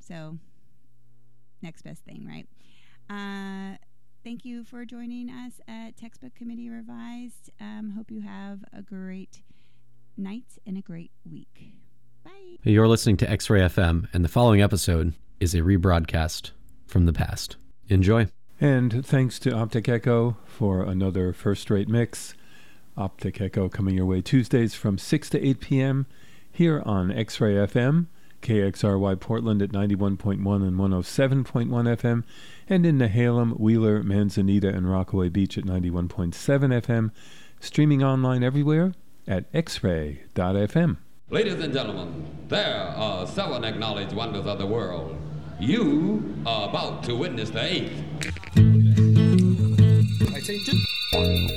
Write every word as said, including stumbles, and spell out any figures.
So next best thing, right? Uh, thank you for joining us at Textbook Committee Revised. Um, hope you have a great night and a great week. Bye. You're listening to X-Ray F M, and the following episode is a rebroadcast from the past. Enjoy. And thanks to Optic Echo for another first-rate mix. Optic Echo coming your way Tuesdays from six to eight p.m. here on X-Ray F M, K X R Y Portland at ninety-one point one and one oh seven point one F M, and in Nehalem, Wheeler, Manzanita, and Rockaway Beach at ninety-one point seven F M, streaming online everywhere at x ray dot f m. Ladies and gentlemen, there are seven acknowledged wonders of the world. You are about to witness the eighth. I say two.